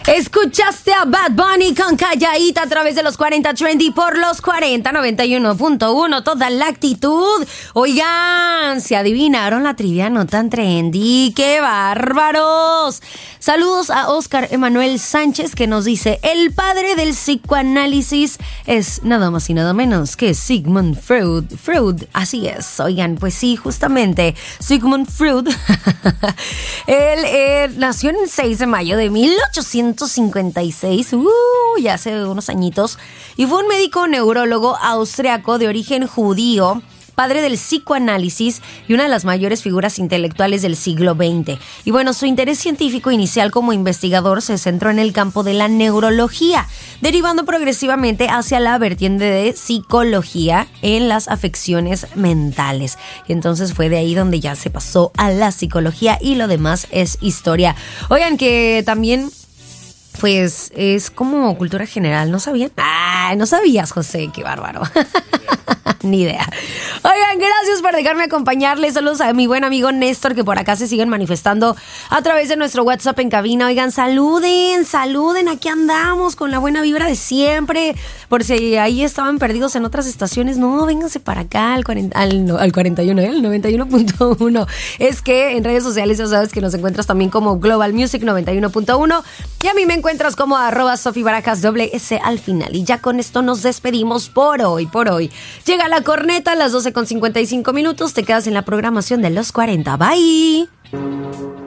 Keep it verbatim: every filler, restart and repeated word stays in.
Escuchaste a Bad Bunny con Calladita a través de los cuarenta Trendy por los cuarenta noventa y uno punto uno. Toda la actitud. Oigan, se adivinaron la trivia no tan trendy. ¡Qué bárbaros! Saludos a Oscar Emanuel Sánchez, que nos dice: el padre del psicoanálisis es nada más y nada menos que Sigmund Freud. Freud, así es. Oigan, pues sí, justamente Sigmund Freud. Él eh, nació en el seis de mayo de mil ochocientos cincuenta y seis, uh, ya hace unos añitos, y fue un médico neurólogo austriaco de origen judío, padre del psicoanálisis y una de las mayores figuras intelectuales del siglo veinte. Y bueno, su interés científico inicial como investigador se centró en el campo de la neurología, derivando progresivamente hacia la vertiente de psicología en las afecciones mentales. Y entonces fue de ahí donde ya se pasó a la psicología y lo demás es historia. Oigan, que también pues es como cultura general, ¿no sabían? Ah, no sabías, José, qué bárbaro. Ni idea. Oigan, gracias por dejarme acompañarles. Saludos a mi buen amigo Néstor, que por acá se siguen manifestando a través de nuestro WhatsApp en cabina. Oigan, saluden, saluden, aquí andamos con la buena vibra de siempre. Por si ahí estaban perdidos en otras estaciones, no, vénganse para acá al, cuarenta, al, no, al cuarenta y uno, ¿eh? El noventa y uno punto uno. Es que en redes sociales ya sabes que nos encuentras también como Global Music noventa y uno punto uno, y a mí me encuentras como arroba Sofi Barajas, doble S al final. Y ya con esto nos despedimos por hoy, por hoy. Llega la corneta a las doce con cincuenta y cinco minutos. Te quedas en la programación de los cuarenta. Bye.